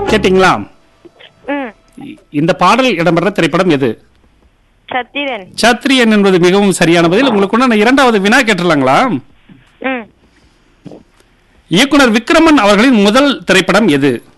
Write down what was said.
கேட்டீங்களா? ம். இந்த பாடல் இடம்பெற்ற திரைப்படம் எது? சத்திரன். சத்திரியன் என்பது மிகவும் சரியான பதில். உங்களுக்கு நான் இரண்டாவது வினா கேட்டுலாங்களா? ம். இயக்குனர் விக்ரமன் அவர்களின் முதல் திரைப்படம் எது?